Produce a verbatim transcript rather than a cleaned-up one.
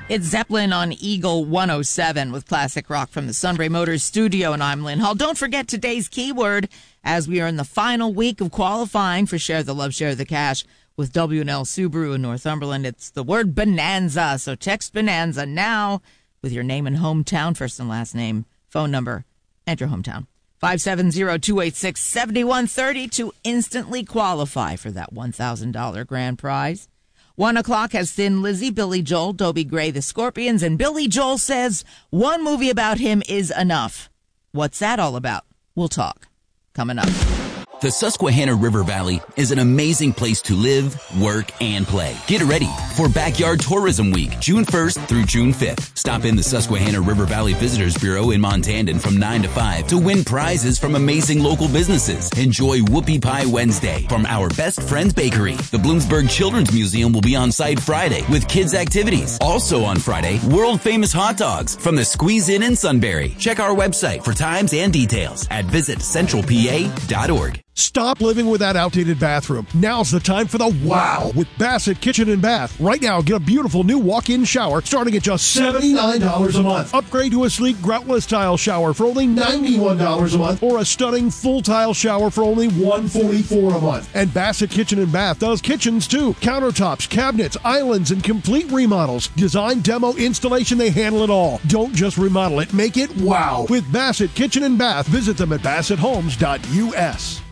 It's Zeppelin on Eagle one oh seven with classic rock from the Sunbury Motors studio, and I'm Lynn Hall. Don't forget today's keyword as we are in the final week of qualifying for Share the Love, Share the Cash with W and L Subaru in Northumberland. It's the word bonanza, so text bonanza now with your name and hometown, first and last name, phone number, and your hometown. five seven zero, two eight six, seven one three zero to instantly qualify for that one thousand dollars grand prize. One o'clock has Thin Lizzy, Billy Joel, Dobie Gray, the Scorpions, and Billy Joel says one movie about him is enough. What's that all about? We'll talk. Coming up. The Susquehanna River Valley is an amazing place to live, work, and play. Get ready for Backyard Tourism Week, June first through June fifth. Stop in the Susquehanna River Valley Visitors Bureau in Montandon from nine to five to win prizes from amazing local businesses. Enjoy Whoopie Pie Wednesday from Our Best Friends Bakery. The Bloomsburg Children's Museum will be on site Friday with kids' activities. Also on Friday, world-famous hot dogs from the Squeeze Inn in Sunbury. Check our website for times and details at visit central p a dot org. Stop living with that outdated bathroom. Now's the time for the wow with Bassett Kitchen and Bath. Right now, get a beautiful new walk-in shower starting at just seventy-nine dollars a month. Upgrade to a sleek groutless tile shower for only ninety-one dollars a month, or a stunning full tile shower for only one hundred forty-four dollars a month. And Bassett Kitchen and Bath does kitchens too. Countertops, cabinets, islands, and complete remodels. Design, demo, installation, they handle it all. Don't just remodel it, make it wow. With Bassett Kitchen and Bath, visit them at bassett homes dot u s.